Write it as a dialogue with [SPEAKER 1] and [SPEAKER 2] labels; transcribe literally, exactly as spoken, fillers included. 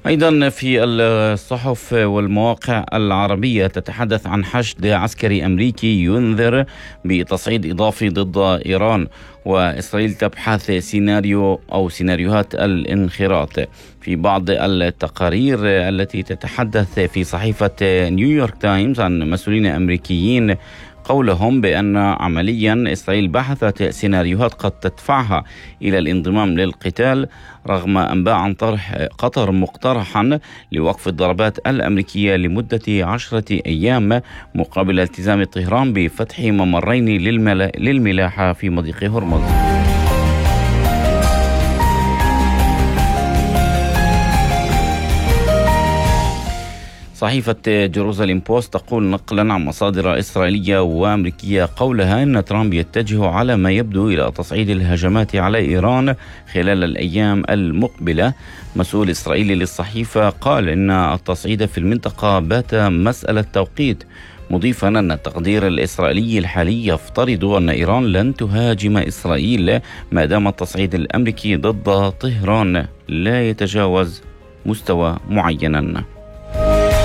[SPEAKER 1] أيضا في الصحف والمواقع العربية تتحدث عن حشد عسكري أمريكي ينذر بتصعيد إضافي ضد إيران، وإسرائيل تبحث سيناريو أو سيناريوهات الانخراط. في بعض التقارير التي تتحدث في صحيفة نيويورك تايمز عن مسؤولين أمريكيين قولهم بأن عمليا إسرائيل بحثت سيناريوهات قد تدفعها إلى الانضمام للقتال، رغم أنباء عن طرح قطر مقترحا لوقف الضربات الأمريكية لمدة عشرة أيام مقابل التزام طهران بفتح ممرين للملاحة في مضيق هرمز. صحيفة جيروزاليم بوست تقول نقلا عن مصادر إسرائيلية وأمريكية قولها أن ترامب يتجه على ما يبدو إلى تصعيد الهجمات على إيران خلال الأيام المقبلة. مسؤول إسرائيلي للصحيفة قال إن التصعيد في المنطقة بات مسألة توقيت، مضيفا أن التقدير الإسرائيلي الحالي يفترض أن إيران لن تهاجم إسرائيل ما دام التصعيد الأمريكي ضد طهران لا يتجاوز مستوى معين.